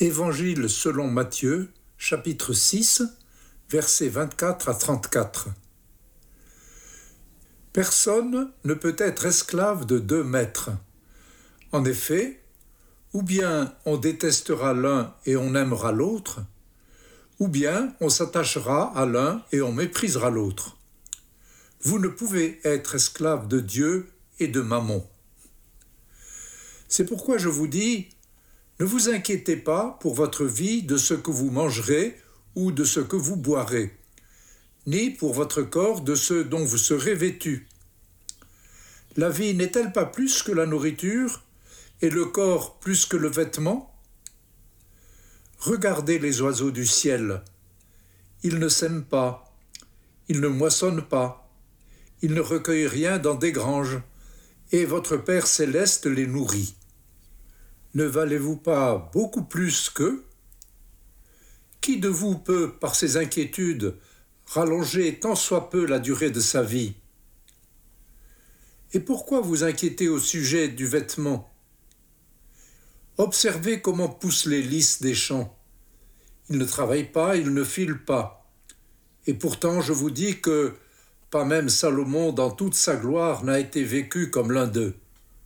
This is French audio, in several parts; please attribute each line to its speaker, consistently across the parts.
Speaker 1: Évangile selon Matthieu, chapitre 6, versets 24 à 34. Personne ne peut être esclave de deux maîtres. En effet, ou bien on détestera l'un et on aimera l'autre, ou bien on s'attachera à l'un et on méprisera l'autre. Vous ne pouvez être esclave de Dieu et de Mammon. C'est pourquoi je vous dis, ne vous inquiétez pas pour votre vie de ce que vous mangerez ou de ce que vous boirez, ni pour votre corps de ce dont vous serez vêtus. La vie n'est-elle pas plus que la nourriture, et le corps plus que le vêtement ? Regardez les oiseaux du ciel. Ils ne sèment pas, ils ne moissonnent pas, ils ne recueillent rien dans des granges, et votre Père céleste les nourrit. Ne valez-vous pas beaucoup plus qu'eux ? Qui de vous peut, par ses inquiétudes, rallonger tant soit peu la durée de sa vie ? Et pourquoi vous inquiétez au sujet du vêtement ? Observez comment poussent les lys des champs. Ils ne travaillent pas, ils ne filent pas. Et pourtant, je vous dis que pas même Salomon, dans toute sa gloire, n'a été vécu comme l'un d'eux.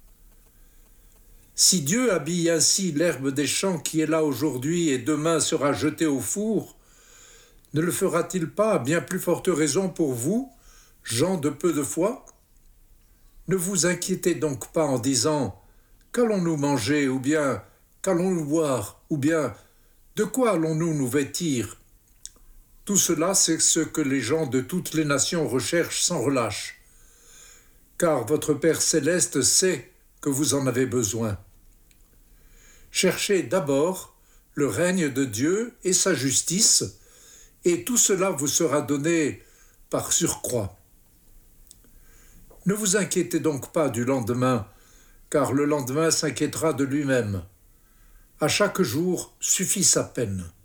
Speaker 1: Si Dieu habille ainsi l'herbe des champs qui est là aujourd'hui et demain sera jetée au four, ne le fera-t-il pas à bien plus forte raison pour vous, gens de peu de foi ? Ne vous inquiétez donc pas en disant « Qu'allons-nous manger » ou bien « Qu'allons-nous boire » ou bien « De quoi allons-nous nous vêtir » ? Tout cela, c'est ce que les gens de toutes les nations recherchent sans relâche. Car votre Père céleste sait que vous en avez besoin. Cherchez d'abord le règne de Dieu et sa justice, et tout cela vous sera donné par surcroît. Ne vous inquiétez donc pas du lendemain, car le lendemain s'inquiétera de lui-même. À chaque jour suffit sa peine.